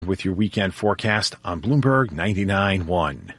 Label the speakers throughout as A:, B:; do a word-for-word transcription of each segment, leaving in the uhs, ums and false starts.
A: with your weekend forecast on Bloomberg ninety-nine point one.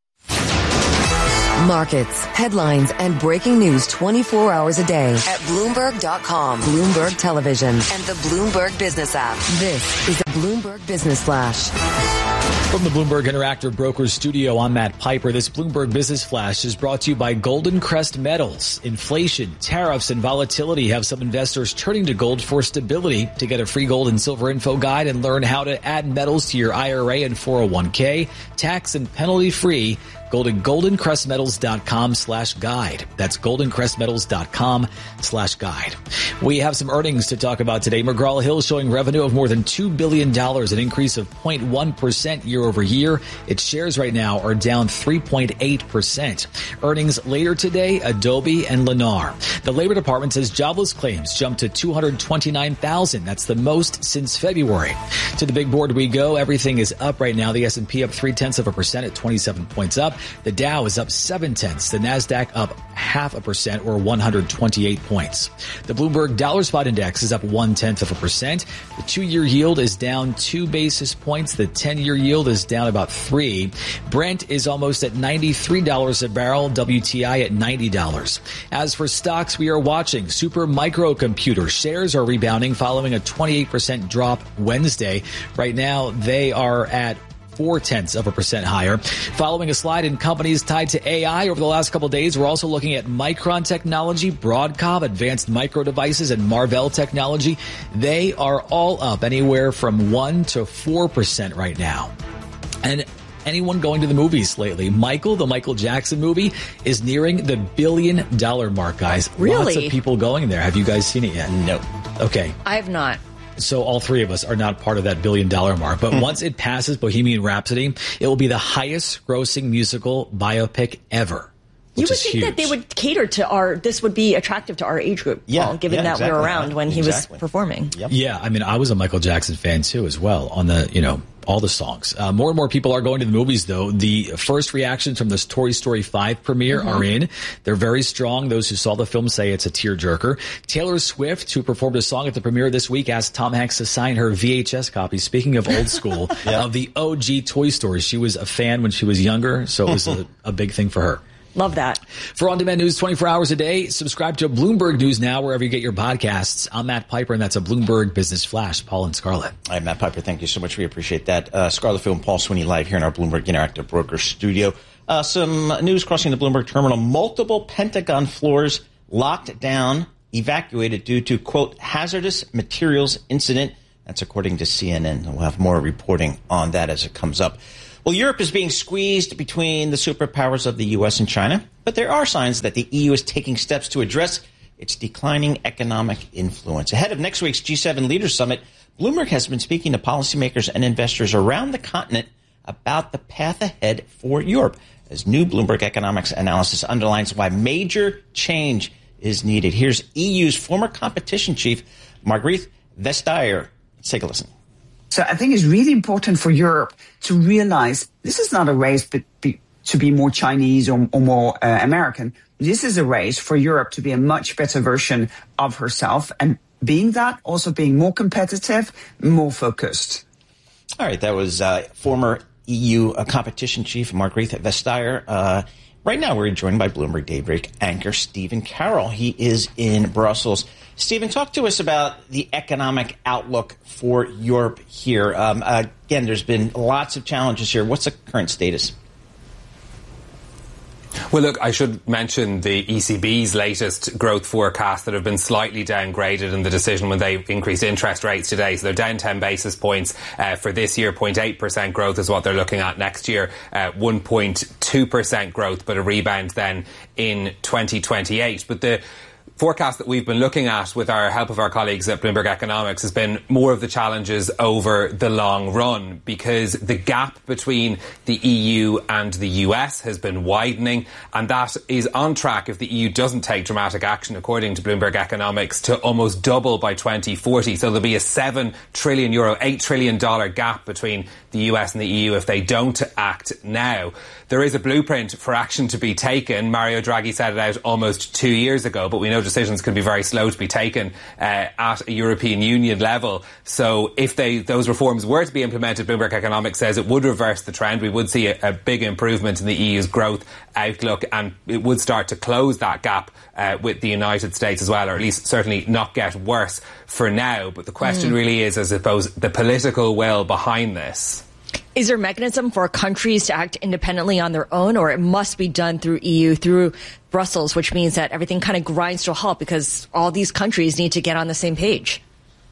B: Markets, headlines, and breaking news twenty-four hours a day at Bloomberg dot com, Bloomberg Television, and the Bloomberg Business app. This is a Bloomberg Business Flash.
C: From the Bloomberg Interactive Brokers studio, I'm Matt Piper. This Bloomberg Business Flash is brought to you by Golden Crest Metals. Inflation, tariffs, and volatility have some investors turning to gold for stability. To get a free gold and silver info guide and learn how to add metals to your I R A and four oh one k, tax and penalty free, go to golden crest metals dot com slash guide. That's golden crest metals dot com slash guide. We have some earnings to talk about today. McGraw-Hill showing revenue of more than two billion dollars, an increase of zero point one percent year over year. Its shares right now are down three point eight percent. Earnings later today, Adobe and Lennar. The Labor Department says jobless claims jumped to two hundred twenty-nine thousand. That's the most since February. To the big board we go. Everything is up right now. The S and P up three-tenths of a percent at twenty-seven points up. The Dow is up seven tenths. The Nasdaq up half a percent or one hundred twenty-eight points. The Bloomberg Dollar Spot Index is up one tenth of a percent. The two-year yield is down two basis points. The ten-year yield is down about three. Brent is almost at ninety-three dollars a barrel. W T I at ninety dollars. As for stocks we are watching, Super Microcomputer shares are rebounding following a twenty-eight percent drop Wednesday. Right now they are at four-tenths of a percent higher. Following a slide in companies tied to A I over the last couple of days, we're also looking at Micron Technology, Broadcom, Advanced Micro Devices, and Marvell Technology. They are all up anywhere from one to four percent right now. And anyone going to the movies lately? Michael, the Michael Jackson movie, is nearing the billion dollar mark, guys.
D: Really?
C: Lots of people going there. Have you guys seen it yet?
D: No.
C: Okay.
D: I have not.
C: So all three of us are not part of that billion dollar mark. But mm. once it passes Bohemian Rhapsody, it will be the highest grossing musical biopic ever.
E: You would
C: is
E: think
C: huge.
E: that they would cater to our, this would be attractive to our age group,
D: yeah,
E: Paul, given
D: yeah,
E: that
D: exactly.
E: we were around when
D: exactly.
E: he was performing.
D: Yep.
C: Yeah, I mean, I was a Michael Jackson fan too as well on the, you know, all the songs. Uh, more and more people are going to the movies though. The first reactions from this Toy Story five premiere mm-hmm. are in. They're very strong. Those who saw the film say it's a tearjerker. Taylor Swift, who performed a song at the premiere this week, asked Tom Hanks to sign her V H S copy. Speaking of old school, yeah. of the O G Toy Story. She was a fan when she was younger, so it was a, a big thing for her.
E: Love that.
C: For on-demand news twenty-four hours a day, subscribe to Bloomberg News Now wherever you get your podcasts. I'm Matt Piper, and that's a Bloomberg Business Flash. Paul and Scarlett.
D: I'm Matt Piper. Thank you so much. We appreciate that. Uh, Scarlett Field and Paul Sweeney live here in our Bloomberg Interactive Brokers studio. Uh, some news crossing the Bloomberg terminal. Multiple Pentagon floors locked down, evacuated due to, quote, hazardous materials incident. That's according to C N N. We'll have more reporting on that as it comes up. Well, Europe is being squeezed between the superpowers of the U S and China, but there are signs that the E U is taking steps to address its declining economic influence. Ahead of next week's G seven Leaders Summit, Bloomberg has been speaking to policymakers and investors around the continent about the path ahead for Europe, as new Bloomberg economics analysis underlines why major change is needed. Here's E U's former competition chief, Margrethe Vestager. Let's take a listen.
F: So I think it's really important for Europe to realize this is not a race be, be, to be more Chinese or, or more uh, American. This is a race for Europe to be a much better version of herself, and being that, also being more competitive, more focused.
D: All right, that was uh, former E U uh, competition chief Margrethe Vestager. Uh, right now we're joined by Bloomberg Daybreak anchor Stephen Carroll. He is in Brussels. Stephen, talk to us about the economic outlook for Europe here. Um, uh, again, there's been lots of challenges here. What's the current status?
G: Well, look, I should mention the E C B's latest growth forecast that have been slightly downgraded in the decision when they increased interest rates today. So they're down ten basis points uh, for this year. zero point eight percent growth is what they're looking at next year. Uh, one point two percent growth, but a rebound then in twenty twenty-eight. But the forecast that we've been looking at with our help of our colleagues at Bloomberg Economics has been more of the challenges over the long run, because the gap between the E U and the U S has been widening, and that is on track, if the E U doesn't take dramatic action, according to Bloomberg Economics, to almost double by twenty forty. So there'll be a seven trillion euro, eight trillion dollar gap between the U S and the E U if they don't act now. There is a blueprint for action to be taken. Mario Draghi set it out almost two years ago, but we know decisions can be very slow to be taken uh, at a European Union level. So if they those reforms were to be implemented, Bloomberg Economics says it would reverse the trend. We would see a, a big improvement in the E U's growth outlook, and it would start to close that gap uh, with the United States as well, or at least certainly not get worse for now. But the question mm. really is, I suppose, the political will behind this.
E: Is there a mechanism for countries to act independently on their own, or it must be done through E U, through Brussels, which means that everything kind of grinds to a halt because all these countries need to get on the same page?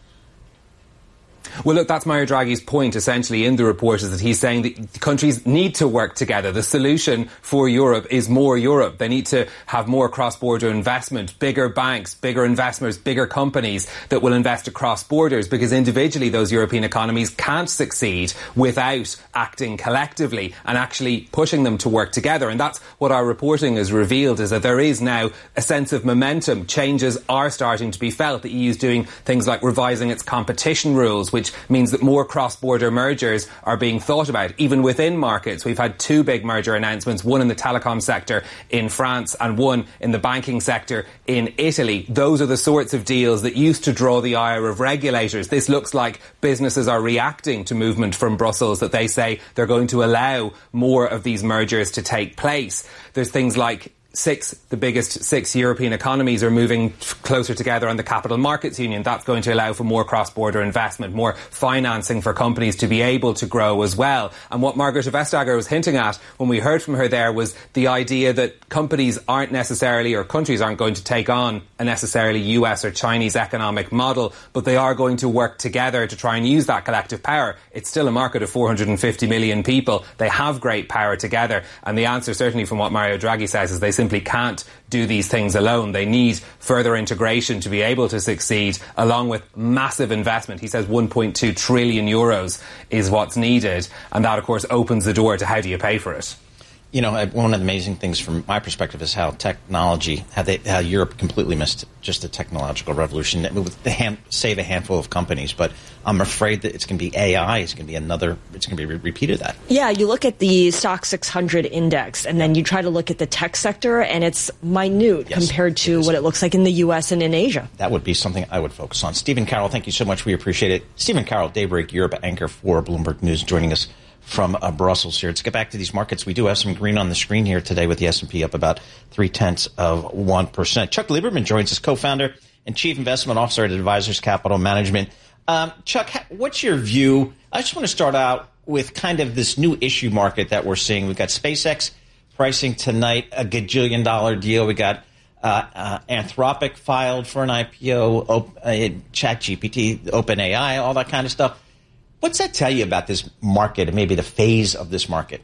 G: Well, look, that's Mario Draghi's point, essentially, in the report, is that he's saying that countries need to work together. The solution for Europe is more Europe. They need to have more cross-border investment, bigger banks, bigger investors, bigger companies that will invest across borders, because individually those European economies can't succeed without acting collectively and actually pushing them to work together. And that's what our reporting has revealed, is that there is now a sense of momentum. Changes are starting to be felt. The E U is doing things like revising its competition rules, which means that more cross-border mergers are being thought about. Even within markets, we've had two big merger announcements, one in the telecom sector in France and one in the banking sector in Italy. Those are the sorts of deals that used to draw the ire of regulators. This looks like businesses are reacting to movement from Brussels, that they say they're going to allow more of these mergers to take place. There's things like Six, the biggest six European economies are moving closer together on the Capital Markets Union. That's going to allow for more cross-border investment, more financing for companies to be able to grow as well. And what Margrethe Vestager was hinting at when we heard from her there was the idea that companies aren't necessarily, or countries aren't going to take on a necessarily U S or Chinese economic model, but they are going to work together to try and use that collective power. It's still a market of four hundred fifty million people. They have great power together. And the answer, certainly from what Mario Draghi says, is they simply can't do these things alone. They need further integration to be able to succeed, along with massive investment. He says one point two trillion euros is what's needed. And that, of course, opens the door to how do you pay for it.
D: You know, one of the amazing things from my perspective is how technology, how, they, how Europe completely missed just the technological revolution. It would hand, save a handful of companies, but I'm afraid that it's going to be A I. It's going to be another, it's going to be re- repeated that.
E: Yeah, you look at the Stock six hundred index, and then you try to look at the tech sector, and it's minute yes, compared to it what it looks like in the U S and in Asia.
D: That would be something I would focus on. Stephen Carroll, thank you so much. We appreciate it. Stephen Carroll, Daybreak Europe anchor for Bloomberg News, joining us from uh, Brussels here. Let's get back to these markets. We do have some green on the screen here today, with the S and P up about three-tenths of one percent. Chuck Lieberman joins us, co-founder and chief investment officer at Advisors Capital Management. Um, Chuck, what's your view? I just want to start out with kind of this new issue market that we're seeing. We've got SpaceX pricing tonight a gajillion dollar deal. We got uh, uh, Anthropic filed for an I P O, op- uh, ChatGPT, OpenAI, all that kind of stuff. What's that tell you about this market and maybe the phase of this market?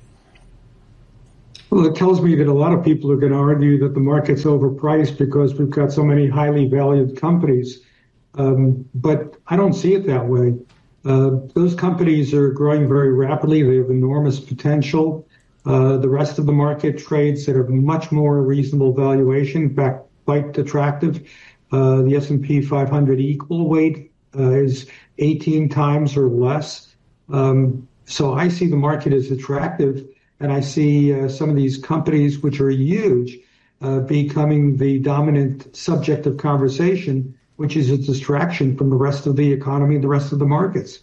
H: Well, it tells me that a lot of people are going to argue that the market's overpriced because we've got so many highly valued companies. Um, but I don't see it that way. Uh, those companies are growing very rapidly. They have enormous potential. Uh, the rest of the market trades at a much more reasonable valuation, in fact, quite attractive. Uh, the S and P five hundred equal weight uh, is eighteen times or less. Um, so I see the market as attractive, and I see uh, some of these companies, which are huge, uh, becoming the dominant subject of conversation, which is a distraction from the rest of the economy and the rest of the markets.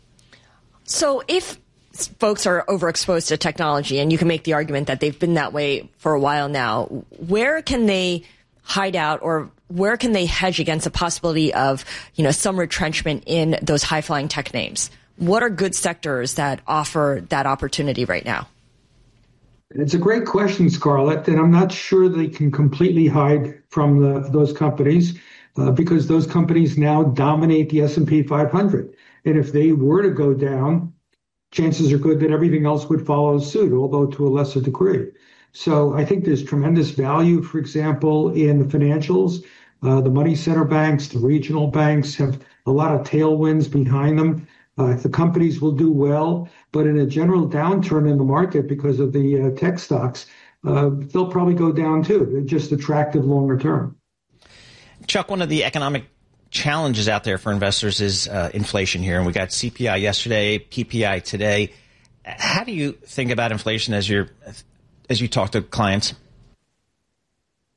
E: So if folks are overexposed to technology, and you can make the argument that they've been that way for a while now, where can they hide out, or where can they hedge against the possibility of, you know, some retrenchment in those high-flying tech names? What are good sectors that offer that opportunity right now?
H: It's a great question, Scarlett, and I'm not sure they can completely hide from the, those companies uh, because those companies now dominate the S and P five hundred. And if they were to go down, chances are good that everything else would follow suit, although to a lesser degree. So I think there's tremendous value, for example, in the financials. Uh, the money center banks, the regional banks have a lot of tailwinds behind them. Uh, the companies will do well, but in a general downturn in the market because of the uh, tech stocks, uh, they'll probably go down too. They're just attractive longer term.
D: Chuck, one of the economic challenges out there for investors is uh, inflation here. And we got C P I yesterday, P P I today. How do you think about inflation as you're as you talk to clients?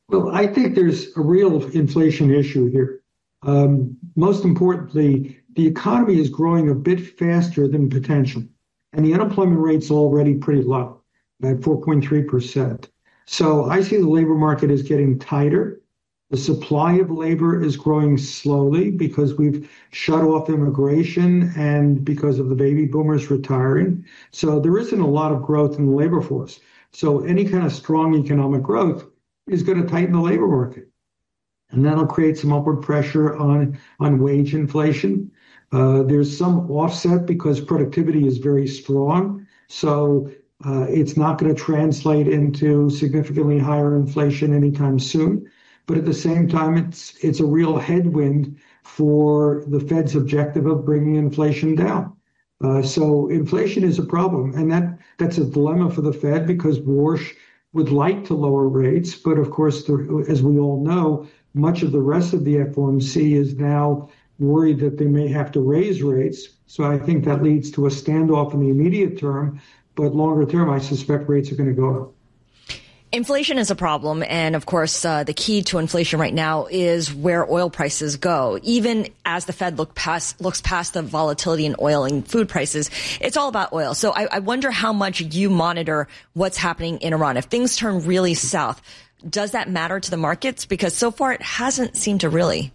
H: Well, I think there's a real inflation issue here. Um, most importantly, the economy is growing a bit faster than potential, and the unemployment rate's already pretty low, at four point three percent. So I see the labor market is getting tighter. The supply of labor is growing slowly because we've shut off immigration and because of the baby boomers retiring. So there isn't a lot of growth in the labor force. So any kind of strong economic growth is going to tighten the labor market. And that'll create some upward pressure on, on wage inflation. Uh, there's some offset because productivity is very strong. So uh, it's not going to translate into significantly higher inflation anytime soon. But at the same time, it's it's a real headwind for the Fed's objective of bringing inflation down. Uh, so inflation is a problem, and that, that's a dilemma for the Fed because Warsh would like to lower rates. But of course, the, as we all know, much of the rest of the F O M C is now worried that they may have to raise rates. So I think that leads to a standoff in the immediate term. But longer term, I suspect rates are going to go up.
E: Inflation is a problem, and of course, uh, the key to inflation right now is where oil prices go. Even as the Fed look past, looks past the volatility in oil and food prices, it's all about oil. So I, I wonder how much you monitor what's happening in Iran. If things turn really south, does that matter to the markets? Because so far it hasn't seemed to really.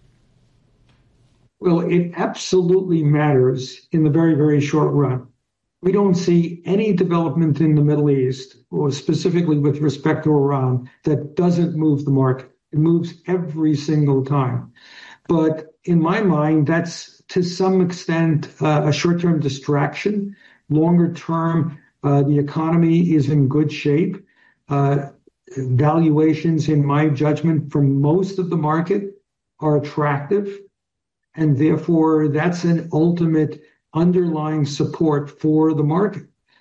H: Well, it absolutely matters in the very, very short run. We don't see any development in the Middle East, or specifically with respect to Iran, that doesn't move the market. It moves every single time. But in my mind, that's to some extent uh, a short-term distraction. Longer term, uh, the economy is in good shape. Uh, valuations, in my judgment, for most of the market are attractive. And therefore, that's an ultimate underlying support for the market.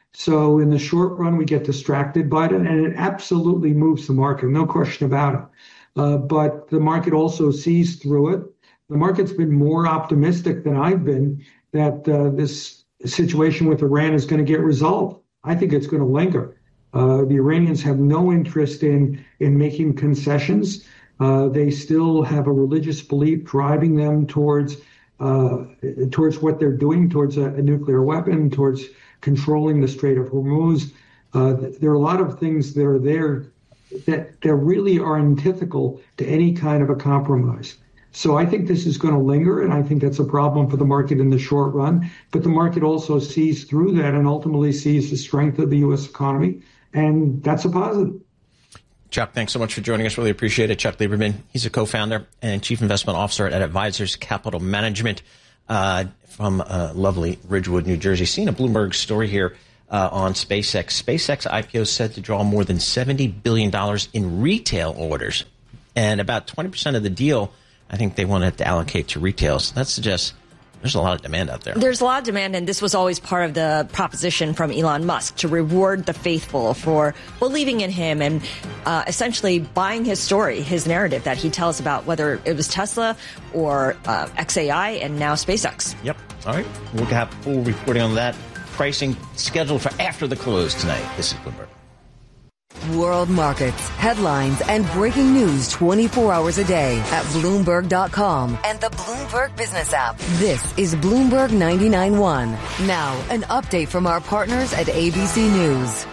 H: So in the short run, we get distracted by it, and it absolutely moves the market, no question about it. Uh, but the market also sees through it. The market's been more optimistic than I've been that uh, this situation with Iran is going to get resolved. I think it's going to linger. Uh, the Iranians have no interest in, in making concessions. Uh, they still have a religious belief driving them towards Uh, towards what they're doing, towards a, a nuclear weapon, towards controlling the Strait of Hormuz. Uh, there are a lot of things that are there that, that really are antithetical to any kind of a compromise. So I think this is going to linger, and I think that's a problem for the market in the short run. But the market also sees through that and ultimately sees the strength of the U S economy, and that's a positive.
D: Chuck, thanks so much for joining us. Really appreciate it. Chuck Lieberman, he's a co-founder and chief investment officer at Advisors Capital Management uh, from uh, lovely Ridgewood, New Jersey. Seeing a Bloomberg story here uh, on SpaceX. SpaceX I P O said to draw more than seventy billion dollars in retail orders. And about twenty percent of the deal, I think they wanted to allocate to retail. So that suggests there's a lot of demand out there.
E: There's a lot of demand, and this was always part of the proposition from Elon Musk to reward the faithful for believing in him and uh, essentially buying his story, his narrative that he tells about whether it was Tesla or uh, X A I and now SpaceX.
D: Yep. All right. We'll have full reporting on that. Pricing scheduled for after the close tonight. This is Bloomberg.
B: World markets, headlines, and breaking news twenty-four hours a day at Bloomberg dot com and the Bloomberg Business app. This is Bloomberg ninety-nine point one. Now, an update from our partners at A B C News.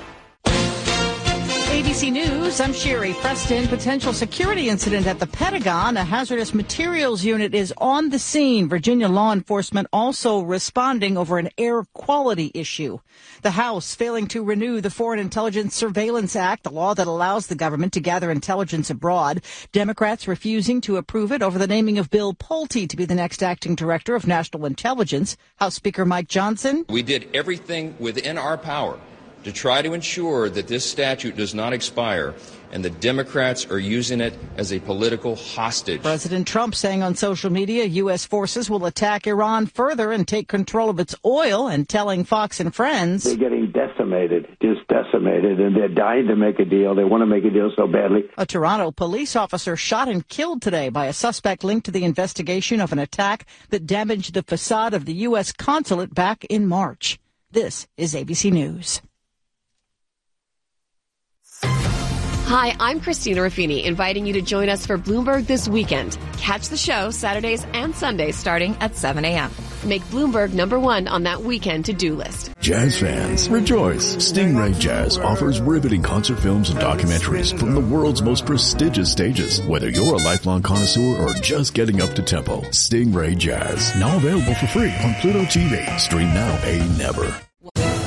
I: A B C News, I'm Sherry Preston. Potential security incident at the Pentagon. A hazardous materials unit is on the scene. Virginia law enforcement also responding over an air quality issue. The House failing to renew the Foreign Intelligence Surveillance Act, the law that allows the government to gather intelligence abroad. Democrats refusing to approve it over the naming of Bill Pulte to be the next acting director of national intelligence. House Speaker Mike Johnson.
J: We did everything within our power to try to ensure that this statute does not expire, and the Democrats are using it as a political hostage.
I: President Trump saying on social media U S forces will attack Iran further and take control of its oil, and telling Fox and Friends.
K: They're getting decimated, just decimated, and they're dying to make a deal. They want to make a deal so badly.
I: A Toronto police officer shot and killed today by a suspect linked to the investigation of an attack that damaged the facade of the U S consulate back in March. This is A B C News.
L: Hi, I'm Christina Ruffini, inviting you to join us for Bloomberg This Weekend. Catch the show Saturdays and Sundays starting at seven a.m. Make Bloomberg number one on that weekend to-do list.
M: Jazz fans, rejoice! Stingray Jazz offers riveting concert films and documentaries from the world's most prestigious stages. Whether you're a lifelong connoisseur or just getting up to tempo, Stingray Jazz, now available for free on Pluto T V. Stream now, pay never.